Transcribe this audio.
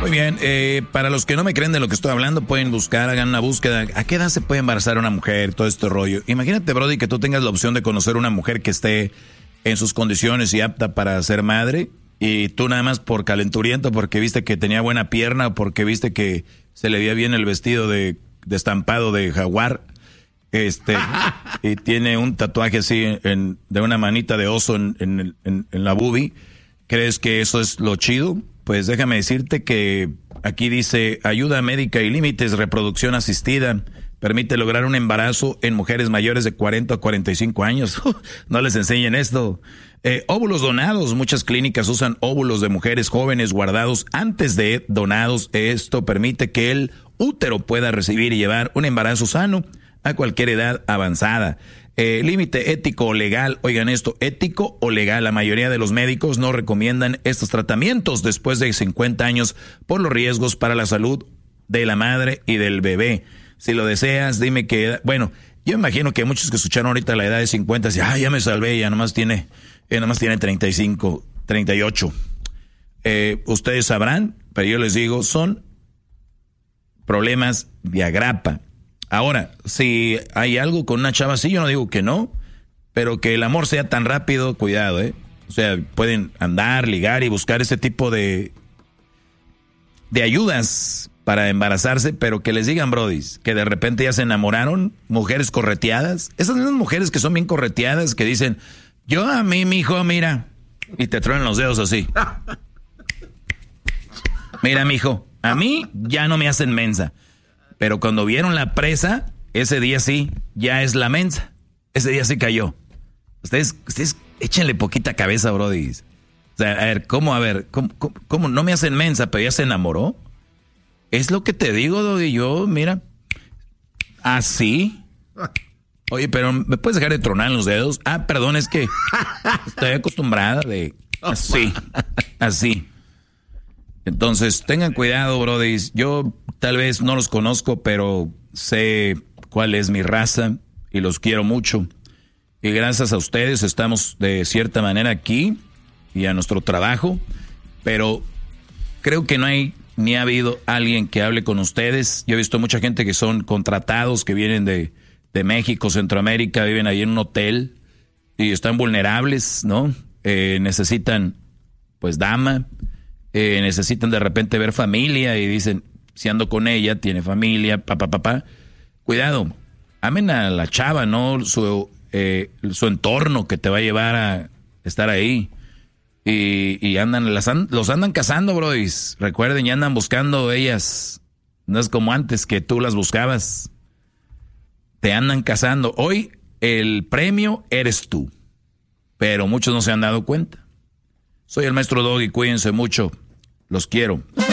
Muy bien, para los que no me creen de lo que estoy hablando, pueden buscar, hagan una búsqueda. ¿A qué edad se puede embarazar una mujer? Todo este rollo. Imagínate, Brody, que tú tengas la opción de conocer una mujer que esté en sus condiciones y apta para ser madre, y tú nada más por calenturiento, porque viste que tenía buena pierna, o porque viste que se le veía bien el vestido de estampado de jaguar, y tiene un tatuaje así de una manita de oso en la boobie. ¿Crees que eso es lo chido? Pues déjame decirte que aquí dice: ayuda médica y límites, reproducción asistida, permite lograr un embarazo en mujeres mayores de 40 a 45 años. No les enseñen esto. Óvulos donados, muchas clínicas usan óvulos de mujeres jóvenes guardados antes de donados. Esto permite que el útero pueda recibir y llevar un embarazo sano a cualquier edad avanzada. Límite ético o legal, oigan esto, ético o legal, la mayoría de los médicos no recomiendan estos tratamientos después de 50 años por los riesgos para la salud de la madre y del bebé. Si lo deseas, dime que, bueno, yo imagino que muchos que escucharon ahorita la edad de 50, dicen, ya me salvé, ya nomás tiene 35, 38. Ustedes sabrán, pero yo les digo, son problemas de agrapa. Ahora, si hay algo con una chava así, yo no digo que no, pero que el amor sea tan rápido, cuidado, O sea, pueden andar, ligar y buscar ese tipo de ayudas para embarazarse, pero que les digan, brodis, que de repente ya se enamoraron, mujeres correteadas. Esas mismas mujeres que son bien correteadas, que dicen, yo a mí, mijo, mira, y te truenan los dedos así. Mira, mijo, a mí ya no me hacen mensa. Pero cuando vieron la presa, ese día sí, ya es la mensa. Ese día sí cayó. Ustedes échenle poquita cabeza, brody. O sea, ¿cómo no me hacen mensa, pero ya se enamoró? Es lo que te digo, Doggy. Yo, mira, así. Oye, pero ¿me puedes dejar de tronar en los dedos? Ah, perdón, es que estoy acostumbrada de así. Entonces, tengan cuidado, brody. Yo tal vez no los conozco, pero sé cuál es mi raza y los quiero mucho. Y gracias a ustedes estamos de cierta manera aquí y a nuestro trabajo. Pero creo que no hay ni ha habido alguien que hable con ustedes. Yo he visto mucha gente que son contratados, que vienen de México, Centroamérica, viven ahí en un hotel y están vulnerables, ¿no? Necesitan, pues, dama. Necesitan de repente ver familia y dicen, si ando con ella, tiene familia, papá. Cuidado, amen a la chava, no su entorno que te va a llevar a estar ahí. Y los andan cazando, brodis. Recuerden, ya andan buscando ellas. No es como antes que tú las buscabas. Te andan cazando. Hoy el premio eres tú. Pero muchos no se han dado cuenta. Soy el maestro Doggy, cuídense mucho. Los quiero.